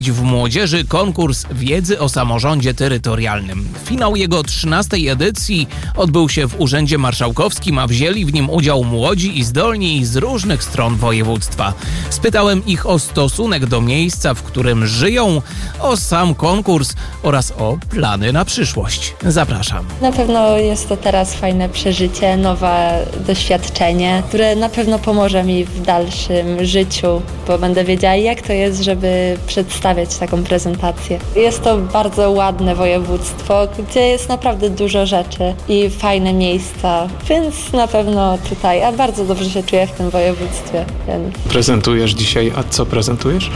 W młodzieży konkurs wiedzy o samorządzie terytorialnym. Finał jego 13. edycji odbył się w Urzędzie Marszałkowskim, a wzięli w nim udział młodzi i zdolni z różnych stron województwa. Spytałem ich o stosunek do miejsca, w którym żyją, o sam konkurs oraz o plany na przyszłość. Zapraszam. Na pewno jest to teraz fajne przeżycie, nowe doświadczenie, które na pewno pomoże mi w dalszym życiu, bo będę wiedziała, jak to jest, żeby przedstawiać taką prezentację. Jest to bardzo ładne województwo, gdzie jest naprawdę dużo rzeczy i fajne miejsca, więc na pewno tutaj, a bardzo dobrze się czuję w tym województwie. Więc... Prezentujesz dzisiaj, a co prezentujesz?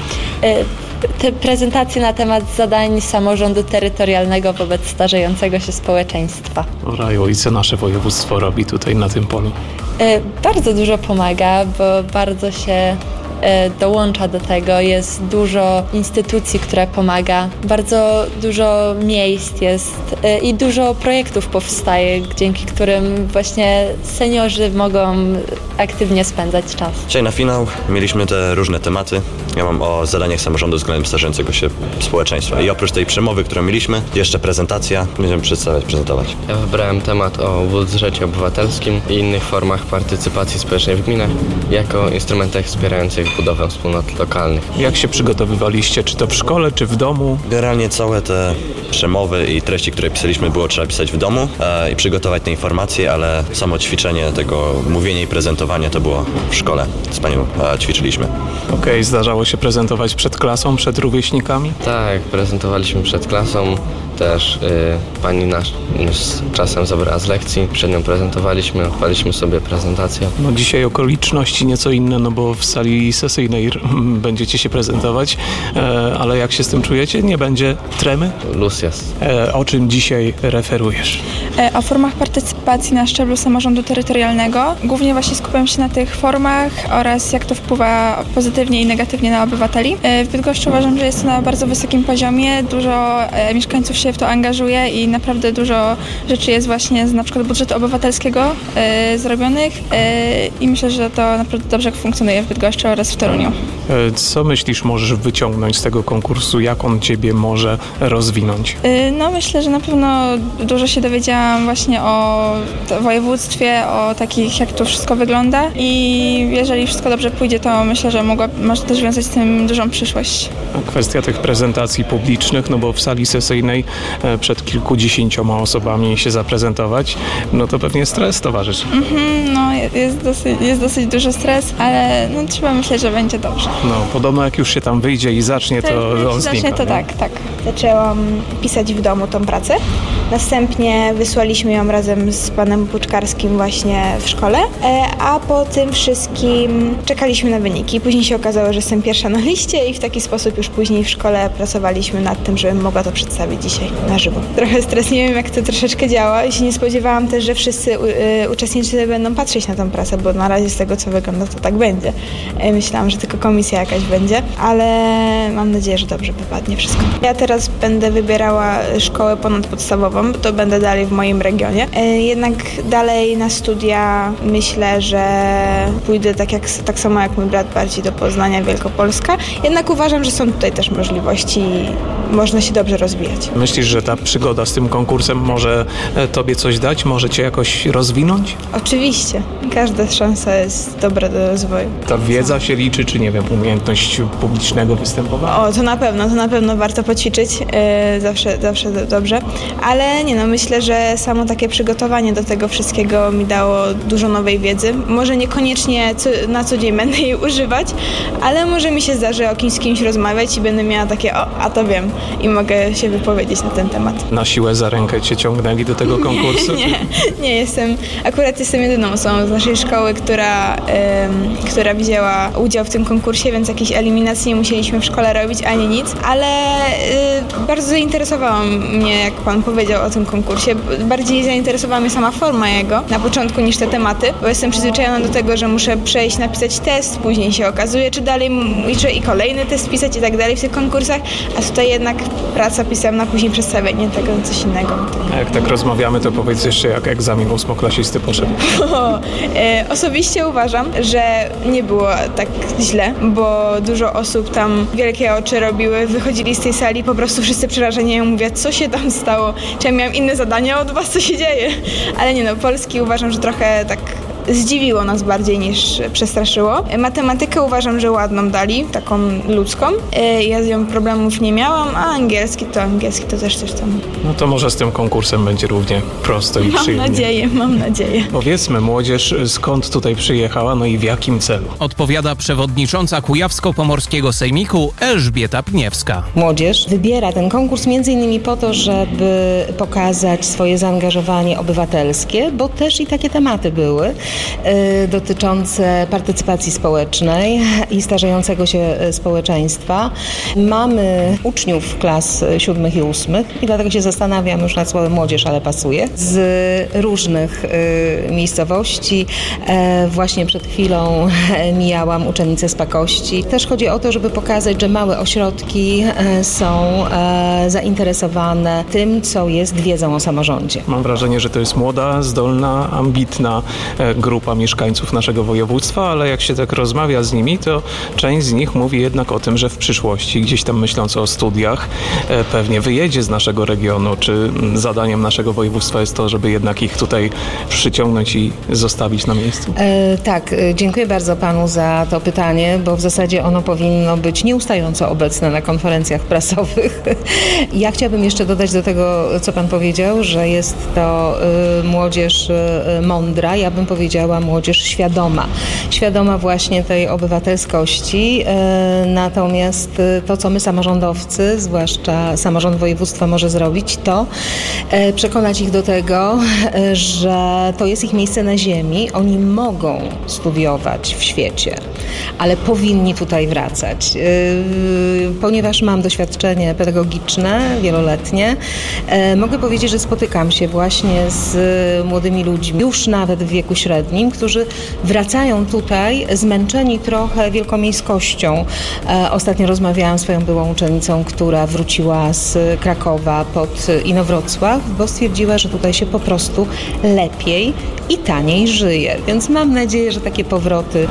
Te prezentacje na temat zadań samorządu terytorialnego wobec starzejącego się społeczeństwa. O raju, i co nasze województwo robi tutaj na tym polu? Bardzo dużo pomaga, bo bardzo się dołącza do tego. Jest dużo instytucji, które pomaga. Bardzo dużo miejsc jest i dużo projektów powstaje, dzięki którym właśnie seniorzy mogą aktywnie spędzać czas. Dzisiaj na finał mieliśmy te różne tematy. Ja mam o zadaniach samorządu względem starzejącego się społeczeństwa. I oprócz tej przemowy, którą mieliśmy, jeszcze prezentacja. Będziemy prezentować. Ja wybrałem temat o budżecie obywatelskim i innych formach partycypacji społecznej w gminach jako instrumentach wspierających budowę wspólnot lokalnych. Jak się przygotowywaliście? Czy to w szkole, czy w domu? Generalnie całe te przemowy i treści, które pisaliśmy, trzeba pisać w domu i przygotować te informacje, ale samo ćwiczenie tego mówienia i prezentowania to było w szkole. Z panią ćwiczyliśmy. Okej, zdarzało się prezentować przed klasą, przed rówieśnikami? Tak, prezentowaliśmy przed klasą. Też pani nas czasem zabrała z lekcji, przed nią prezentowaliśmy, odpaliśmy sobie prezentację. No dzisiaj okoliczności nieco inne, no bo w sali sesyjnej będziecie się prezentować, ale jak się z tym czujecie? Nie będzie tremy? Luz jest. O czym dzisiaj referujesz? O formach partycypacji na szczeblu samorządu terytorialnego. Głównie właśnie skupiam się na tych formach oraz jak to wpływa pozytywnie i negatywnie na obywateli. W Bydgoszczy uważam, że jest to na bardzo wysokim poziomie. Dużo mieszkańców się w to angażuje i naprawdę dużo rzeczy jest właśnie z na przykład budżetu obywatelskiego zrobionych i myślę, że to naprawdę dobrze funkcjonuje w Bydgoszczy oraz w Toruniu. Co myślisz, możesz wyciągnąć z tego konkursu? Jak on ciebie może rozwinąć? No myślę, że na pewno dużo się dowiedziałam właśnie o województwie, o takich, jak to wszystko wygląda i jeżeli wszystko dobrze pójdzie, to myślę, że może też wiązać z tym dużą przyszłość. Kwestia tych prezentacji publicznych, no bo w sali sesyjnej przed kilkudziesięcioma osobami się zaprezentować, no to pewnie stres towarzyszy. No jest dosyć duży stres, ale no, trzeba myśleć, że będzie dobrze. No podobno jak już się tam wyjdzie i zacznie, to on znika. To tak. Zaczęłam pisać w domu tą pracę. Następnie wysłaliśmy ją razem z panem Puczkarskim właśnie w szkole, a po tym wszystkim czekaliśmy na wyniki. Później się okazało, że jestem pierwsza na liście i w taki sposób już później w szkole pracowaliśmy nad tym, żebym mogła to przedstawić dzisiaj na żywo. Trochę stres, nie wiem jak to troszeczkę działa i się nie spodziewałam też, że wszyscy uczestnicy będą patrzeć na tę pracę, bo na razie z tego co wygląda to tak będzie. Myślałam, że tylko komisja jakaś będzie, ale mam nadzieję, że dobrze wypadnie wszystko. Ja teraz będę wybierała szkołę ponadpodstawową, to będę dalej w moim regionie. Jednak dalej na studia myślę, że pójdę tak samo jak mój brat bardziej do Poznania, Wielkopolska. Jednak uważam, że są tutaj też możliwości i można się dobrze rozwijać. Myślisz, że ta przygoda z tym konkursem może tobie coś dać? Może cię jakoś rozwinąć? Oczywiście. Każda szansa jest dobra do rozwoju. Ta wiedza się liczy, czy nie wiem, umiejętność publicznego występowania? O, to na pewno warto poćwiczyć. Zawsze dobrze. Ale nie no, myślę, że samo takie przygotowanie do tego wszystkiego mi dało dużo nowej wiedzy. Może niekoniecznie na co dzień będę jej używać, ale może mi się zdarzy z kimś rozmawiać i będę miała takie, a to wiem i mogę się wypowiedzieć na ten temat. Na siłę za rękę cię ciągnęli do tego konkursu? Nie, jestem jedyną osobą z naszej szkoły, która wzięła udział w tym konkursie, więc jakiejś eliminacji nie musieliśmy w szkole robić ani nic, ale bardzo zainteresowała mnie, jak pan powiedział o tym konkursie. Bardziej zainteresowała mnie sama forma jego na początku niż te tematy, bo jestem przyzwyczajona do tego, że muszę przejść, napisać test, później się okazuje, czy dalej liczę i kolejny test pisać i tak dalej w tych konkursach, a tutaj jednak praca pisemna, później przedstawienie tego, coś innego. A jak tak rozmawiamy, to powiedz jeszcze, jak egzamin ósmoklasisty poszedł. Osobiście uważam, że nie było tak źle, bo dużo osób tam wielkie oczy robiły, wychodzili z tej sali, po prostu wszyscy przerażeni, ja mówię, co się tam stało? Czy ja miałam inne zadania od was, co się dzieje? Ale nie no, polski uważam, że trochę tak zdziwiło nas bardziej niż przestraszyło. Matematykę uważam, że ładną dali, taką ludzką. Ja z nią problemów nie miałam, a angielski to też coś tam. No to może z tym konkursem będzie równie prosto i przyjemnie. Mam nadzieję. Powiedzmy, młodzież skąd tutaj przyjechała, no i w jakim celu? Odpowiada przewodnicząca Kujawsko-Pomorskiego Sejmiku Elżbieta Pniewska. Młodzież wybiera ten konkurs m.in. po to, żeby pokazać swoje zaangażowanie obywatelskie, bo też i takie tematy były dotyczące partycypacji społecznej i starzejącego się społeczeństwa. Mamy uczniów klas 7 i 8 i dlatego się zastanawiam już nad słowem młodzież, ale pasuje, z różnych miejscowości. Właśnie przed chwilą mijałam uczennicę z Pakości. Też chodzi o to, żeby pokazać, że małe ośrodki są zainteresowane tym, co jest wiedzą o samorządzie. Mam wrażenie, że to jest młoda, zdolna, ambitna grupa mieszkańców naszego województwa, ale jak się tak rozmawia z nimi, to część z nich mówi jednak o tym, że w przyszłości, gdzieś tam myśląc o studiach, pewnie wyjedzie z naszego regionu. Czy zadaniem naszego województwa jest to, żeby jednak ich tutaj przyciągnąć i zostawić na miejscu? Tak, dziękuję bardzo panu za to pytanie, bo w zasadzie ono powinno być nieustająco obecne na konferencjach prasowych. Ja chciałabym jeszcze dodać do tego, co pan powiedział, że jest to młodzież mądra, ja bym powiedziała młodzież świadoma. Świadoma właśnie tej obywatelskości, natomiast to, co my samorządowcy, zwłaszcza samorząd województwa może zrobić, to przekonać ich do tego, że to jest ich miejsce na ziemi. Oni mogą studiować w świecie, ale powinni tutaj wracać. Ponieważ mam doświadczenie pedagogiczne, wieloletnie, mogę powiedzieć, że spotykam się właśnie z młodymi ludźmi, już nawet w wieku średnim, którzy wracają tutaj zmęczeni trochę wielkomiejskością. Ostatnio rozmawiałam z swoją byłą uczennicą, która wróciła z Krakowa pod Inowrocław, bo stwierdziła, że tutaj się po prostu lepiej i taniej żyje. Więc mam nadzieję, że takie powroty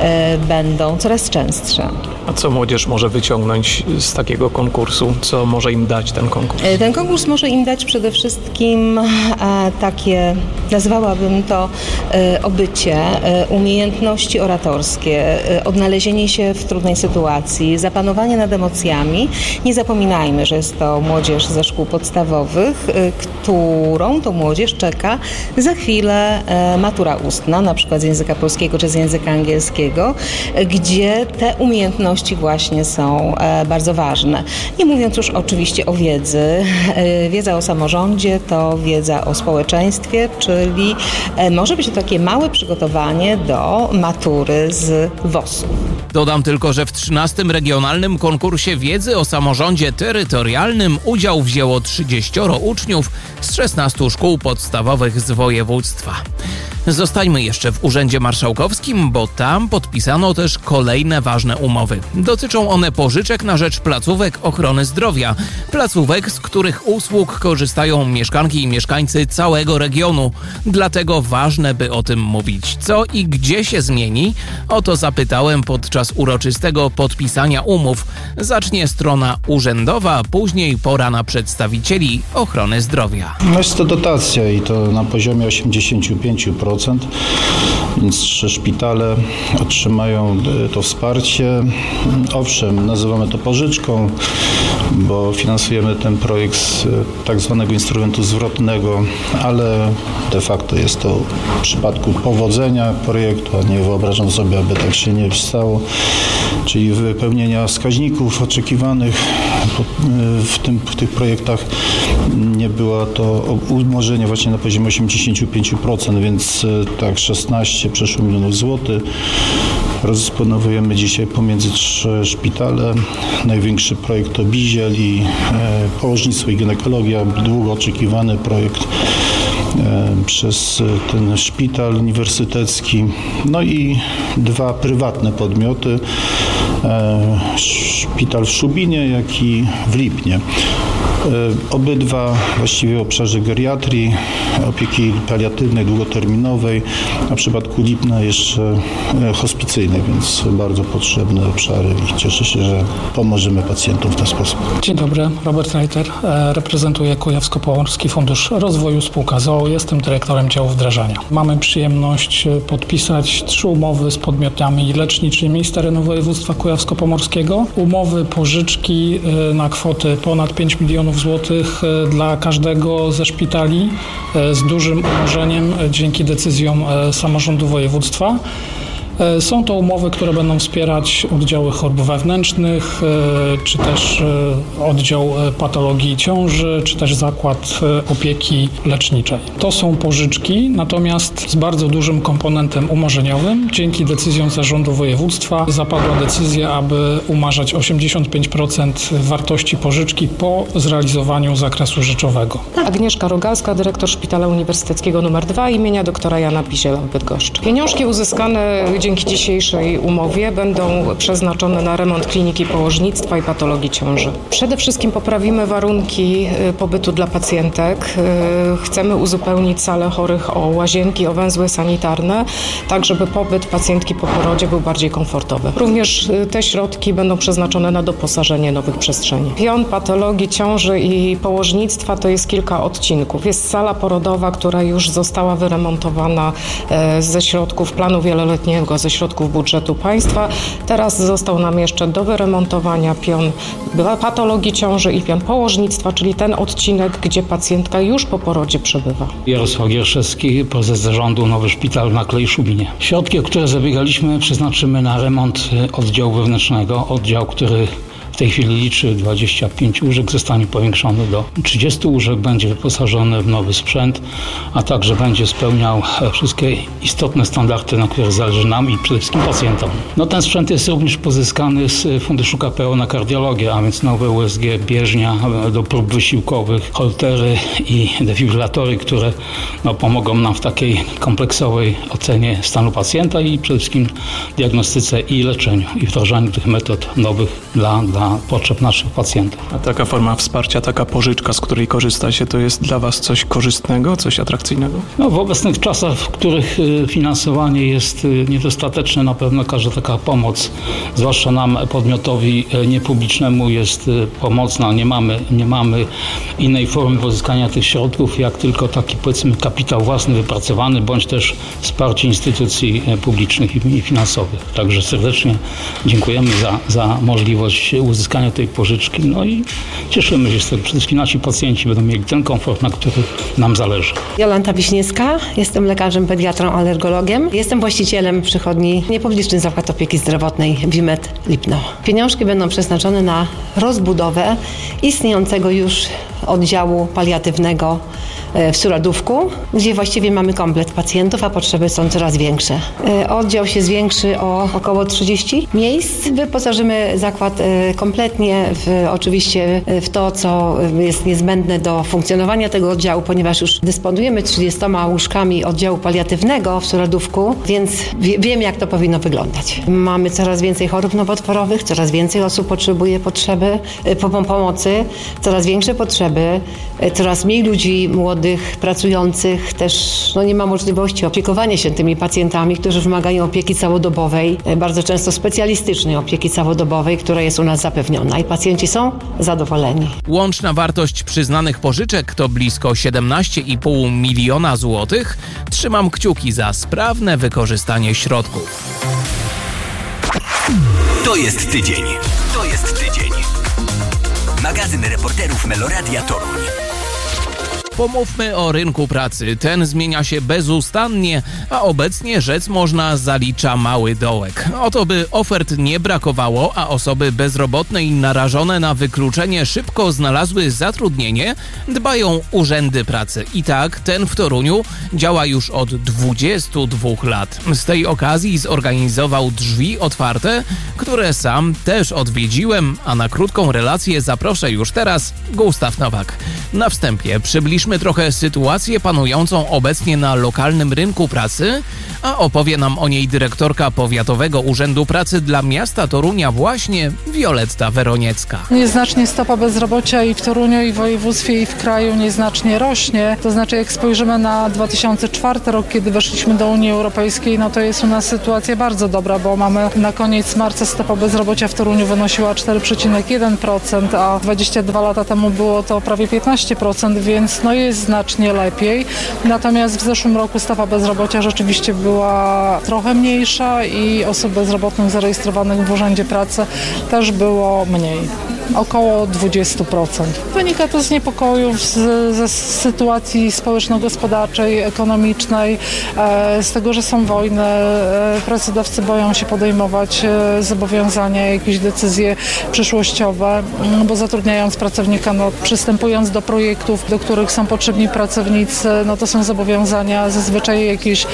będą coraz częstsze. A co młodzież może wyciągnąć z takiego konkursu? Co może im dać ten konkurs? Ten konkurs może im dać przede wszystkim takie, nazwałabym to obycie, umiejętności oratorskie, odnalezienie się w trudnej sytuacji, zapanowanie nad emocjami. Nie zapominajmy, że jest to młodzież ze szkół podstawowych, którą to młodzież czeka za chwilę matura ustna, na przykład z języka polskiego czy z języka angielskiego, gdzie te umiejętności właśnie są bardzo ważne. Nie mówiąc już oczywiście o wiedzy. Wiedza o samorządzie to wiedza o społeczeństwie, czyli może być to takie małe przygotowanie do matury z WOS-u. Dodam tylko, że w 13. Regionalnym Konkursie Wiedzy o Samorządzie Terytorialnym udział wzięło 30 uczniów z 16 szkół podstawowych z województwa. Zostańmy jeszcze w Urzędzie Marszałkowskim, bo tam podpisano też kolejne ważne umowy. Dotyczą one pożyczek na rzecz placówek ochrony zdrowia. Placówek, z których usług korzystają mieszkanki i mieszkańcy całego regionu. Dlatego ważne, by o tym mówić. Co i gdzie się zmieni? O to zapytałem podczas uroczystego podpisania umów. Zacznie strona urzędowa, później pora na przedstawicieli ochrony zdrowia. Jest to dotacja i to na poziomie 85%. Więc 3 szpitale otrzymają to wsparcie. Owszem, nazywamy to pożyczką, bo finansujemy ten projekt z tak zwanego instrumentu zwrotnego, ale de facto jest to w przypadku powodzenia projektu, a nie wyobrażam sobie, aby tak się nie stało, czyli wypełnienia wskaźników oczekiwanych w tych projektach nie było to umorzenie właśnie na poziomie 85%, więc tak 16 przeszło milionów złotych. Rozdysponowujemy dzisiaj pomiędzy 3 szpitale. Największy projekt to Biziel i położnictwo i ginekologia, długo oczekiwany projekt przez ten szpital uniwersytecki. No i 2 prywatne podmioty, szpital w Szubinie, jak i w Lipnie. Obydwa właściwie w obszarze geriatrii, opieki paliatywnej, długoterminowej, a w przypadku Lipna jeszcze hospicyjnej, więc bardzo potrzebne obszary i cieszę się, że pomożemy pacjentom w ten sposób. Dzień dobry, Robert Reiter, reprezentuję Kujawsko-Pomorski Fundusz Rozwoju Spółka z.o.o. Jestem dyrektorem działu wdrażania. Mamy przyjemność podpisać 3 umowy z podmiotami leczniczymi z terenu województwa kujawsko-pomorskiego. Umowy pożyczki na kwoty ponad 5 milionów złotych dla każdego ze szpitali z dużym umorzeniem dzięki decyzjom samorządu województwa. Są to umowy, które będą wspierać oddziały chorób wewnętrznych, czy też oddział patologii ciąży, czy też zakład opieki leczniczej. To są pożyczki, natomiast z bardzo dużym komponentem umorzeniowym. Dzięki decyzjom zarządu województwa zapadła decyzja, aby umarzać 85% wartości pożyczki po zrealizowaniu zakresu rzeczowego. Agnieszka Rogalska, dyrektor Szpitala Uniwersyteckiego nr 2 imienia doktora Jana Biziela w Bydgoszczy. Pieniążki uzyskane dzięki dzisiejszej umowie będą przeznaczone na remont kliniki położnictwa i patologii ciąży. Przede wszystkim poprawimy warunki pobytu dla pacjentek. Chcemy uzupełnić salę chorych o łazienki, o węzły sanitarne, tak żeby pobyt pacjentki po porodzie był bardziej komfortowy. Również te środki będą przeznaczone na doposażenie nowych przestrzeni. Pion patologii ciąży i położnictwa to jest kilka odcinków. Jest sala porodowa, która już została wyremontowana ze środków planu wieloletniego, ze środków budżetu państwa. Teraz został nam jeszcze do wyremontowania pion patologii ciąży i pion położnictwa, czyli ten odcinek, gdzie pacjentka już po porodzie przebywa. Jarosław Gierszewski, prezes zarządu Nowy Szpital na Klej-Szubinie. Środki, o które zabiegaliśmy, przeznaczymy na remont oddziału wewnętrznego. Oddział, który w tej chwili liczy 25 łóżek, zostanie powiększony do 30 łóżek, będzie wyposażony w nowy sprzęt, a także będzie spełniał wszystkie istotne standardy, na których zależy nam i przede wszystkim pacjentom. Ten sprzęt jest również pozyskany z Funduszu KPO na kardiologię, a więc nowe USG, bieżnia do prób wysiłkowych, holtery i defibrylatory, które pomogą nam w takiej kompleksowej ocenie stanu pacjenta i przede wszystkim diagnostyce i leczeniu i wdrażaniu tych metod nowych dla potrzeb naszych pacjentów. A taka forma wsparcia, taka pożyczka, z której korzystacie, to jest dla Was coś korzystnego, coś atrakcyjnego? W obecnych czasach, w których finansowanie jest niedostateczne, na pewno każda taka pomoc, zwłaszcza nam podmiotowi niepublicznemu, jest pomocna. Nie mamy innej formy pozyskania tych środków, jak tylko taki, powiedzmy, kapitał własny wypracowany, bądź też wsparcie instytucji publicznych i finansowych. Także serdecznie dziękujemy za możliwość uzyskania tej pożyczki. I cieszymy się z tego. Przede wszystkim nasi pacjenci będą mieli ten komfort, na który nam zależy. Jolanta Wiśniewska, jestem lekarzem pediatrą, alergologiem. Jestem właścicielem przychodni Niepubliczny Zakład Opieki Zdrowotnej WIMED Lipno. Pieniążki będą przeznaczone na rozbudowę istniejącego już oddziału paliatywnego w Suradówku, gdzie właściwie mamy komplet pacjentów, a potrzeby są coraz większe. Oddział się zwiększy o około 30 miejsc. Wyposażymy zakład kompletnie oczywiście w to, co jest niezbędne do funkcjonowania tego oddziału, ponieważ już dysponujemy 30 łóżkami oddziału paliatywnego w Suradówku, więc wiemy, jak to powinno wyglądać. Mamy coraz więcej chorób nowotworowych, coraz więcej osób potrzebuje pomocy, coraz większe potrzeby, coraz mniej ludzi młodych, pracujących, też nie ma możliwości opiekowania się tymi pacjentami, którzy wymagają opieki całodobowej, bardzo często specjalistycznej opieki całodobowej, która jest u nas zapewniona i pacjenci są zadowoleni. Łączna wartość przyznanych pożyczek to blisko 17,5 miliona złotych. Trzymam kciuki za sprawne wykorzystanie środków. To jest tydzień. Magazyn reporterów Meloradia Toruń. Pomówmy o rynku pracy. Ten zmienia się bezustannie, a obecnie rzec można zalicza mały dołek. Oto by ofert nie brakowało, a osoby bezrobotne i narażone na wykluczenie szybko znalazły zatrudnienie, dbają urzędy pracy. I tak ten w Toruniu działa już od 22 lat. Z tej okazji zorganizował drzwi otwarte, które sam też odwiedziłem, a na krótką relację zaproszę już teraz Gustaw Nowak. Na wstępie przybliżmy trochę sytuację panującą obecnie na lokalnym rynku pracy, a opowie nam o niej dyrektorka Powiatowego Urzędu Pracy dla miasta Torunia właśnie Wioletta Weroniecka. Nieznacznie stopa bezrobocia i w Toruniu, i w województwie, i w kraju nieznacznie rośnie. To znaczy, jak spojrzymy na 2004 rok, kiedy weszliśmy do Unii Europejskiej, no to jest u nas sytuacja bardzo dobra, bo mamy na koniec marca stopa bezrobocia w Toruniu wynosiła 4,1%, a 22 lata temu było to prawie 15%, więc no jest znacznie lepiej. Natomiast w zeszłym roku stopa bezrobocia rzeczywiście była trochę mniejsza i osób bezrobotnych zarejestrowanych w Urzędzie Pracy też było mniej. Około 20%. Wynika to z niepokojów, ze sytuacji społeczno-gospodarczej, ekonomicznej, z tego, że są wojny. Pracodawcy boją się podejmować zobowiązania, jakieś decyzje przyszłościowe, bo zatrudniając pracownika, no, przystępując do projektów, do których są potrzebni pracownicy, no to są zobowiązania zazwyczaj jakieś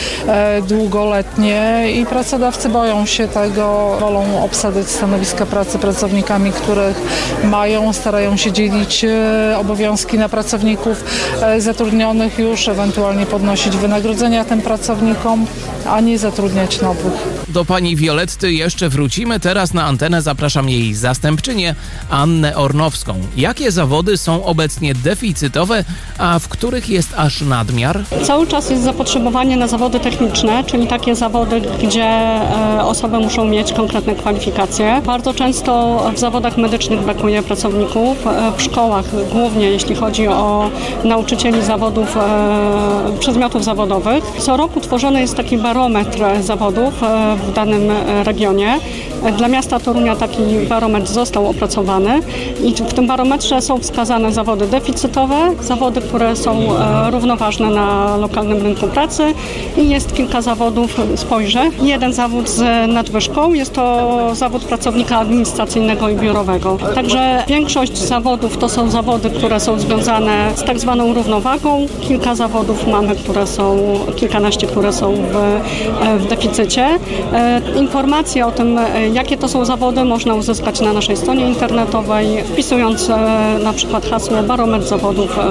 długoletnie i pracodawcy boją się tego, wolą obsadzać stanowiska pracy pracownikami, których mają, starają się dzielić obowiązki na pracowników zatrudnionych już, ewentualnie podnosić wynagrodzenia tym pracownikom, a nie zatrudniać nowych. Do pani Violetty jeszcze wrócimy. Teraz na antenę zapraszam jej zastępczynię Annę Ornowską. Jakie zawody są obecnie deficytowe, a w których jest aż nadmiar? Cały czas jest zapotrzebowanie na zawody techniczne, czyli takie zawody, gdzie osoby muszą mieć konkretne kwalifikacje. Bardzo często w zawodach medycznych brakuje pracowników. W szkołach, głównie jeśli chodzi o nauczycieli zawodów, przedmiotów zawodowych. Co roku tworzony jest taki barometr zawodów w danym regionie. Dla miasta Torunia taki barometr został opracowany i w tym barometrze są wskazane zawody deficytowe, zawody, które są równoważne na lokalnym rynku pracy i jest kilka zawodów, spojrzę. Jeden zawód z nadwyżką, jest to zawód pracownika administracyjnego i biurowego. Także większość zawodów to są zawody, które są związane z tak zwaną równowagą. Kilka zawodów mamy, kilkanaście, które są w deficycie. Informacje o tym, jakie to są zawody, można uzyskać na naszej stronie internetowej, wpisując na przykład hasło Barometr Zawodów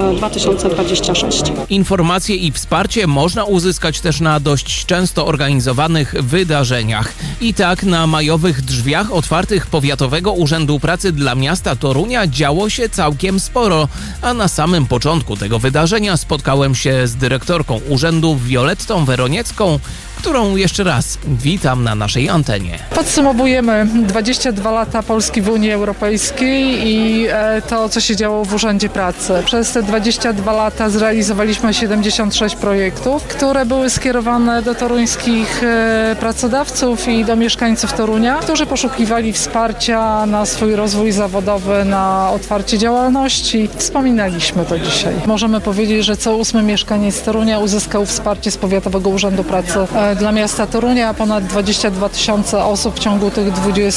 2026. Informacje i wsparcie można uzyskać też na dość często organizowanych wydarzeniach. I tak na majowych drzwiach otwartych Powiatowego Urzędu Pracy dla miasta Torunia działo się całkiem sporo, a na samym początku tego wydarzenia spotkałem się z dyrektorką urzędu Violettą Weroniecką, którą jeszcze raz witam na naszej antenie. Podsumowujemy 22 lata Polski w Unii Europejskiej i to, co się działo w Urzędzie Pracy. Przez te 22 lata zrealizowaliśmy 76 projektów, które były skierowane do toruńskich pracodawców i do mieszkańców Torunia, którzy poszukiwali wsparcia na swój rozwój zawodowy, na otwarcie działalności. Wspominaliśmy to dzisiaj. Możemy powiedzieć, że co 8 mieszkaniec Torunia uzyskał wsparcie z Powiatowego Urzędu Pracy dla miasta Torunia. Ponad 22 tysiące osób w ciągu tych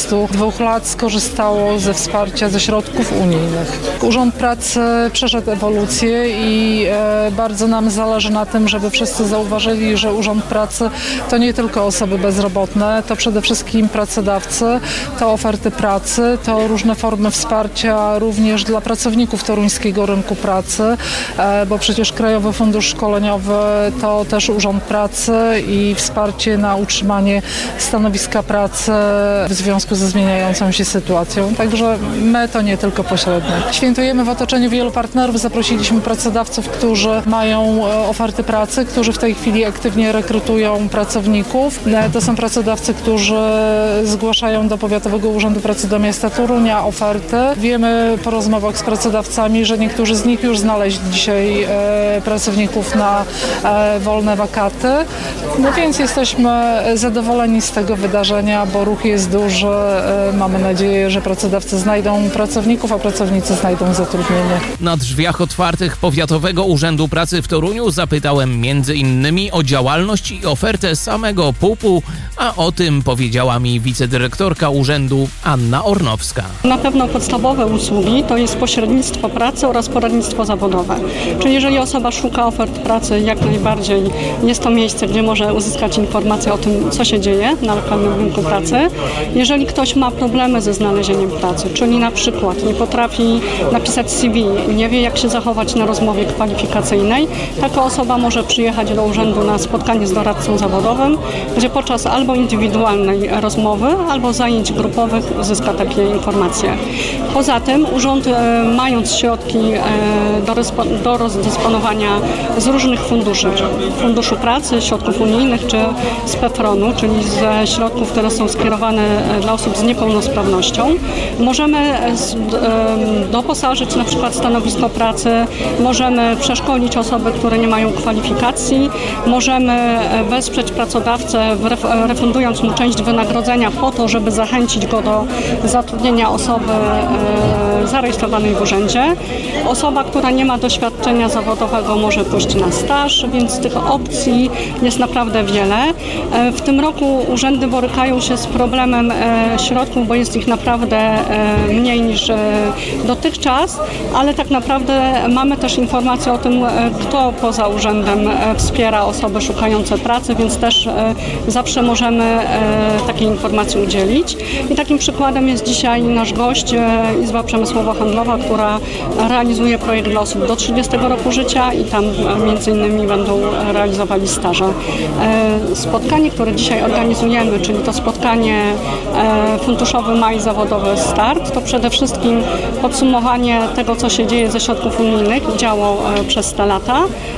22 lat skorzystało ze wsparcia ze środków unijnych. Urząd Pracy przeszedł ewolucję i bardzo nam zależy na tym, żeby wszyscy zauważyli, że Urząd Pracy to nie tylko osoby bezrobotne, to przede wszystkim pracodawcy, to oferty pracy, to różne formy wsparcia również dla pracowników toruńskiego rynku pracy, bo przecież Krajowy Fundusz Szkoleniowy to też Urząd Pracy i wsparcie na utrzymanie stanowiska pracy w związku ze zmieniającą się sytuacją. Także my to nie tylko pośrednik. Świętujemy w otoczeniu wielu partnerów. Zaprosiliśmy pracodawców, którzy mają oferty pracy, którzy w tej chwili aktywnie rekrutują pracowników. To są pracodawcy, którzy zgłaszają do Powiatowego Urzędu Pracy do miasta Torunia oferty. Wiemy po rozmowach z pracodawcami, że niektórzy z nich już znaleźli dzisiaj pracowników na wolne wakaty. No więc jesteśmy zadowoleni z tego wydarzenia, bo ruch jest duży. Mamy nadzieję, że pracodawcy znajdą pracowników, a pracownicy znajdą zatrudnienie. Na drzwiach otwartych Powiatowego Urzędu Pracy w Toruniu zapytałem m.in. o działalność i ofertę samego PUP-u, a o tym powiedziała mi wicedyrektorka urzędu Anna Ornowska. Na pewno podstawowe usługi to jest pośrednictwo pracy oraz poradnictwo zawodowe. Czyli jeżeli osoba szuka ofert pracy, jak najbardziej jest to miejsce, gdzie może uzyskać uzyskać informacje o tym, co się dzieje na lokalnym rynku pracy. Jeżeli ktoś ma problemy ze znalezieniem pracy, czyli na przykład nie potrafi napisać CV, nie wie, jak się zachować na rozmowie kwalifikacyjnej, taka osoba może przyjechać do urzędu na spotkanie z doradcą zawodowym, gdzie podczas albo indywidualnej rozmowy, albo zajęć grupowych uzyska takie informacje. Poza tym urząd, mając środki do rozdysponowania z różnych funduszy, Funduszu Pracy, środków unijnych czy z PFRON-u, czyli ze środków, które są skierowane dla osób z niepełnosprawnością, możemy doposażyć na przykład stanowisko pracy, możemy przeszkolić osoby, które nie mają kwalifikacji, możemy wesprzeć pracodawcę, refundując mu część wynagrodzenia po to, żeby zachęcić go do zatrudnienia osoby zarejestrowanej w urzędzie. Osoba, która nie ma doświadczenia zawodowego, może pójść na staż, więc tych opcji jest naprawdę wiele. W tym roku urzędy borykają się z problemem środków, bo jest ich naprawdę mniej niż dotychczas, ale tak naprawdę mamy też informacje o tym, kto poza urzędem wspiera osoby szukające pracy, więc też zawsze możemy takiej informacji udzielić. I takim przykładem jest dzisiaj nasz gość, Izba Przemysłowo-Handlowa, która realizuje projekt dla osób do 30 roku życia i tam między innymi będą realizowali staże. Spotkanie, które dzisiaj organizujemy, czyli to spotkanie funduszowy Maj Zawodowy Start, to przede wszystkim podsumowanie tego, co się dzieje ze środków unijnych i działo przez te lata,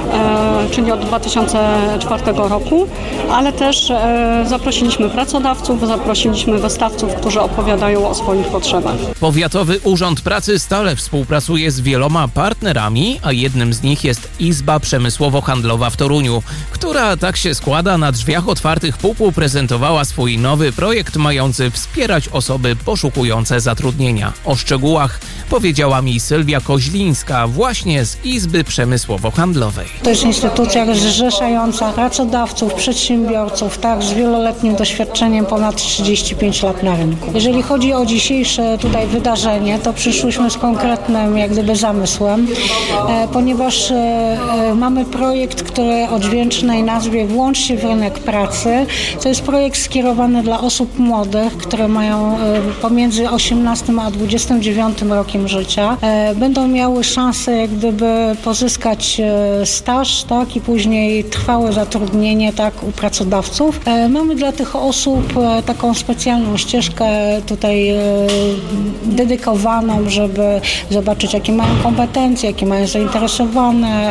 czyli od 2004 roku, ale też zaprosiliśmy pracodawców, zaprosiliśmy wystawców, którzy opowiadają o swoich potrzebach. Powiatowy Urząd Pracy stale współpracuje z wieloma partnerami, a jednym z nich jest Izba Przemysłowo-Handlowa w Toruniu, która, tak się składa, na drzwiach otwartych PUP-u prezentowała swój nowy projekt mający wspierać osoby poszukujące zatrudnienia. O szczegółach powiedziała mi Sylwia Koźlińska właśnie z Izby Przemysłowo-Handlowej. To jest instytucja zrzeszająca pracodawców, przedsiębiorców, tak, z wieloletnim doświadczeniem ponad 35 lat na rynku. Jeżeli chodzi o dzisiejsze tutaj wydarzenie, to przyszłyśmy z konkretnym jak gdyby zamysłem, ponieważ mamy projekt, który o dźwięcznej nazwie Włącz się w rynek pracy. To jest projekt skierowany dla osób młodych, które mają pomiędzy 18 a 29 rokiem życia. Będą miały szansę jak gdyby pozyskać staż, tak, i później trwałe zatrudnienie, tak, u pracodawców. Mamy dla tych osób taką specjalną ścieżkę tutaj dedykowaną, żeby zobaczyć, jakie mają kompetencje, jakie mają zainteresowane,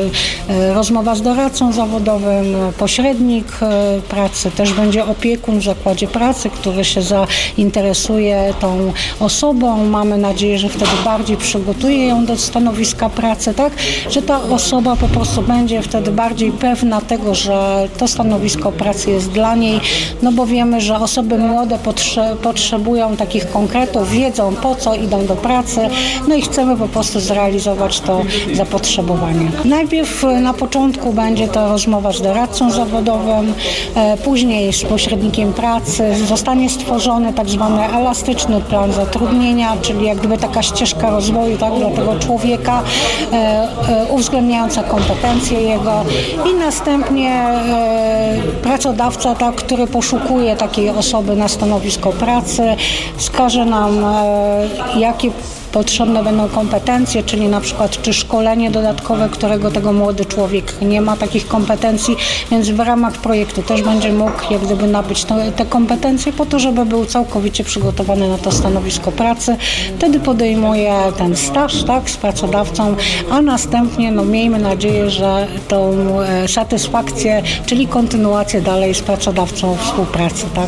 rozmowa z doradcą zawodowym, pośrednik pracy, też będzie opiekun w zakładzie pracy, który się zainteresuje tą osobą. Mamy nadzieję, że wtedy bardziej przygotuje ją do stanowiska pracy, tak, że ta osoba po prostu będzie wtedy bardziej pewna tego, że to stanowisko pracy jest dla niej, no bo wiemy, że osoby młode potrzebują takich konkretów, wiedzą po co idą do pracy, no i chcemy po prostu zrealizować to zapotrzebowanie. Najpierw na początku będzie to rozmowa z doradcą zawodowym, później z pośrednikiem pracy zostanie stworzony tak zwany elastyczny plan zatrudnienia, czyli jak gdyby taka ścieżka rozwoju, tak, dla tego człowieka, uwzględniająca kompetencje jego i następnie pracodawca, tak, który poszukuje takiej osoby na stanowisko pracy, wskaże nam, jakie potrzebne będą kompetencje, czyli na przykład czy szkolenie dodatkowe, którego tego młody człowiek nie ma takich kompetencji, więc w ramach projektu też będzie mógł jak gdyby nabyć te kompetencje po to, żeby był całkowicie przygotowany na to stanowisko pracy. Wtedy podejmuje ten staż, tak, z pracodawcą, a następnie, no miejmy nadzieję, że tą satysfakcję, czyli kontynuację dalej z pracodawcą współpracy, tak,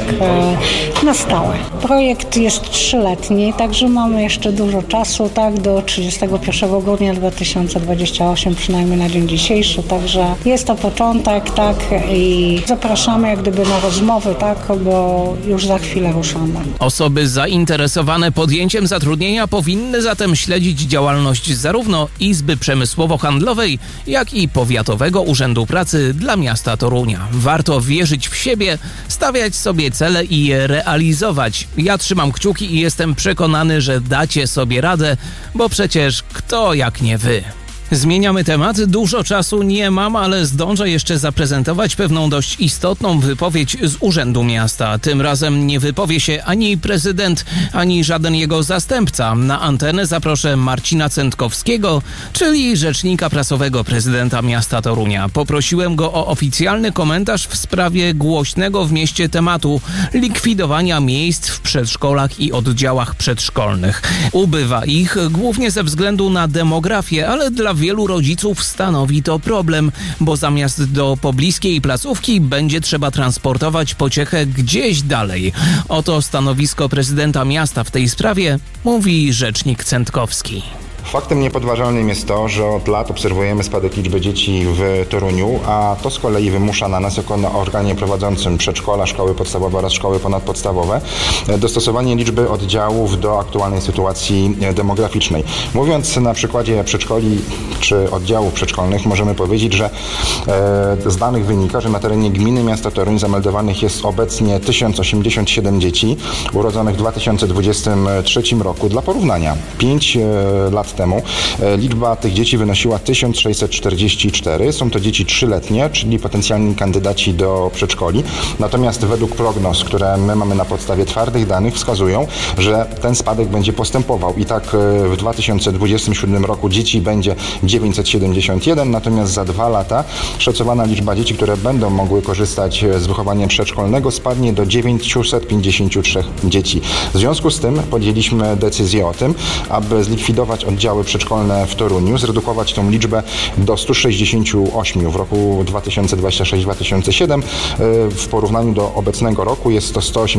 na stałe. Projekt jest 3-letni, także mamy jeszcze dużo czasu, tak, do 31 grudnia 2028, przynajmniej na dzień dzisiejszy, także jest to początek, tak, i zapraszamy jak gdyby na rozmowy, tak, bo już za chwilę ruszamy. Osoby zainteresowane podjęciem zatrudnienia powinny zatem śledzić działalność zarówno Izby Przemysłowo-Handlowej, jak i Powiatowego Urzędu Pracy dla miasta Torunia. Warto wierzyć w siebie, stawiać sobie cele i je realizować. Ja trzymam kciuki i jestem przekonany, że dacie sobie radę, bo przecież kto jak nie wy. Zmieniamy temat. Dużo czasu nie mam, ale zdążę jeszcze zaprezentować pewną dość istotną wypowiedź z Urzędu Miasta. Tym razem nie wypowie się ani prezydent, ani żaden jego zastępca. Na antenę zaproszę Marcina Cętkowskiego, czyli rzecznika prasowego prezydenta miasta Torunia. Poprosiłem go o oficjalny komentarz w sprawie głośnego w mieście tematu likwidowania miejsc w przedszkolach i oddziałach przedszkolnych. Ubywa ich głównie ze względu na demografię, ale dla wielu rodziców stanowi to problem, bo zamiast do pobliskiej placówki będzie trzeba transportować pociechę gdzieś dalej. Oto stanowisko prezydenta miasta w tej sprawie, mówi rzecznik Cętkowski. Faktem niepodważalnym jest to, że od lat obserwujemy spadek liczby dzieci w Toruniu, a to z kolei wymusza na nas jako na organie prowadzącym przedszkola, szkoły podstawowe oraz szkoły ponadpodstawowe dostosowanie liczby oddziałów do aktualnej sytuacji demograficznej. Mówiąc na przykładzie przedszkoli czy oddziałów przedszkolnych, możemy powiedzieć, że z danych wynika, że na terenie gminy miasta Toruń zameldowanych jest obecnie 1087 dzieci urodzonych w 2023 roku. Dla porównania, 5 lat temu liczba tych dzieci wynosiła 1644. Są to dzieci 3-letnie, czyli potencjalni kandydaci do przedszkoli. Natomiast według prognoz, które my mamy na podstawie twardych danych, wskazują, że ten spadek będzie postępował. I tak w 2027 roku dzieci będzie 971, natomiast za 2 lata szacowana liczba dzieci, które będą mogły korzystać z wychowania przedszkolnego, spadnie do 953 dzieci. W związku z tym podjęliśmy decyzję o tym, aby zlikwidować oddziały przedszkolne w Toruniu, zredukować tą liczbę do 168 w roku 2026-2027. W porównaniu do obecnego roku jest to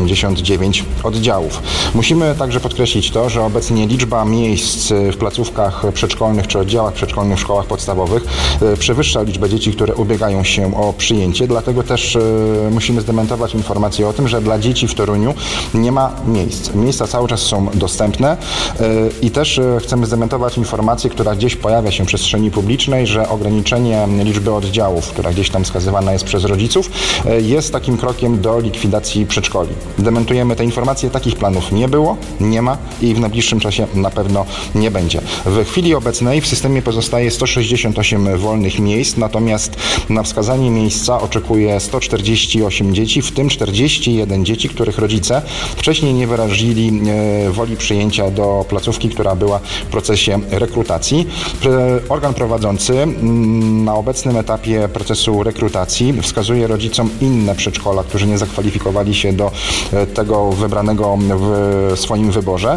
189 oddziałów. Musimy także podkreślić to, że obecnie liczba miejsc w placówkach przedszkolnych czy oddziałach przedszkolnych w szkołach podstawowych przewyższa liczbę dzieci, które ubiegają się o przyjęcie. Dlatego też musimy zdementować informację o tym, że dla dzieci w Toruniu nie ma miejsc. Miejsca cały czas są dostępne i też chcemy zdementować informację, która gdzieś pojawia się w przestrzeni publicznej, że ograniczenie liczby oddziałów, która gdzieś tam wskazywana jest przez rodziców, jest takim krokiem do likwidacji przedszkoli. Dementujemy te informacje, takich planów nie było, nie ma i w najbliższym czasie na pewno nie będzie. W chwili obecnej w systemie pozostaje 168 wolnych miejsc, natomiast na wskazanie miejsca oczekuje 148 dzieci, w tym 41 dzieci, których rodzice wcześniej nie wyrazili woli przyjęcia do placówki, która była w procesie rekrutacji. Organ prowadzący na obecnym etapie procesu rekrutacji wskazuje rodzicom inne przedszkola, którzy nie zakwalifikowali się do tego wybranego w swoim wyborze,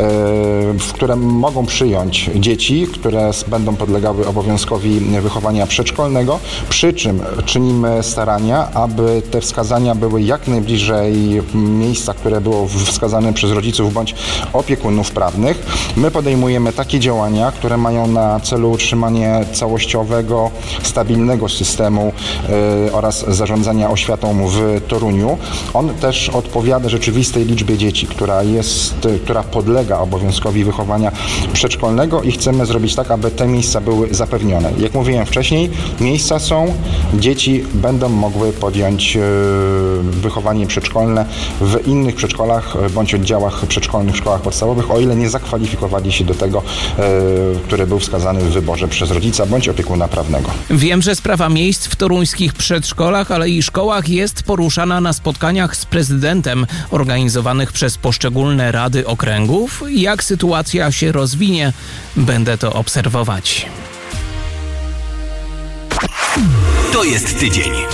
w które mogą przyjąć dzieci, które będą podlegały obowiązkowi wychowania przedszkolnego, przy czym czynimy starania, aby te wskazania były jak najbliżej miejsca, które było wskazane przez rodziców bądź opiekunów prawnych. My podejmujemy takie działania, które mają na celu utrzymanie całościowego, stabilnego systemu oraz zarządzania oświatą w Toruniu. On też odpowiada rzeczywistej liczbie dzieci, która podlega obowiązkowi wychowania przedszkolnego i chcemy zrobić tak, aby te miejsca były zapewnione. Jak mówiłem wcześniej, miejsca są, dzieci będą mogły podjąć wychowanie przedszkolne w innych przedszkolach bądź oddziałach przedszkolnych w szkołach podstawowych, o ile nie zakwalifikowali się do tego, który był wskazany w wyborze przez rodzica bądź opiekuna prawnego. Wiem, że sprawa miejsc w toruńskich przedszkolach, ale i szkołach jest poruszana na spotkaniach z prezydentem organizowanych przez poszczególne rady okręgów. Jak sytuacja się rozwinie, będę to obserwować. To jest tydzień